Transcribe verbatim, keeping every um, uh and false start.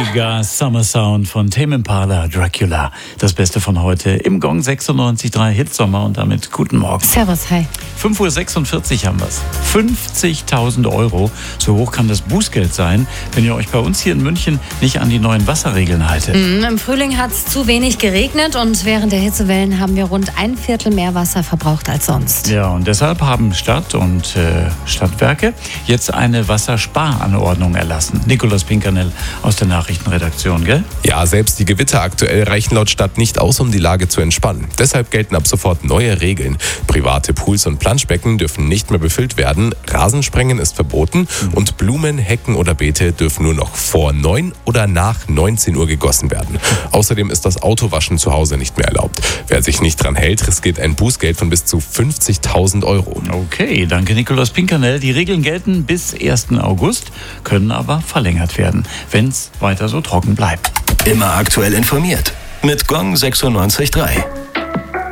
Mega Summer Sound von Tame Impala, Dracula. Das Beste von heute im Gong sechsundneunzig Komma drei Hitsommer und damit guten Morgen. Servus, hi. fünf Uhr sechsundvierzig haben wir es. fünfzigtausend Euro. So hoch kann das Bußgeld sein, wenn ihr euch bei uns hier in München nicht an die neuen Wasserregeln haltet. Mhm, Im Frühling hat es zu wenig geregnet und während der Hitzewellen haben wir rund ein Viertel mehr Wasser verbraucht als sonst. Ja, und deshalb haben Stadt und äh, Stadtwerke jetzt eine Wassersparanordnung erlassen. Nikolaus Pinkernell aus der Nachrichtenredaktion, gell? Ja, selbst die Gewitter aktuell reichen laut Stadt nicht aus, um die Lage zu entspannen. Deshalb gelten ab sofort neue Regeln. Private Pools und Planschbecken dürfen nicht mehr befüllt werden, Rasensprengen ist verboten und Blumen, Hecken oder Beete dürfen nur noch vor neun oder nach neunzehn Uhr gegossen werden. Außerdem ist das Autowaschen zu Hause nicht mehr erlaubt. Wer sich nicht dran hält, riskiert ein Bußgeld von bis zu fünfzigtausend Euro. Okay, danke Nikolaus Pinkernell. Die Regeln gelten bis ersten August, können aber verlängert werden, wenn es weiter so trocken bleibt. Immer aktuell informiert mit Gong sechsundneunzig Komma drei.